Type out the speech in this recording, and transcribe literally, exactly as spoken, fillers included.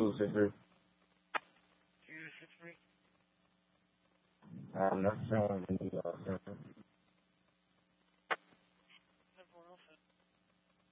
two six three. Two six three. I'm not showing the New York Center.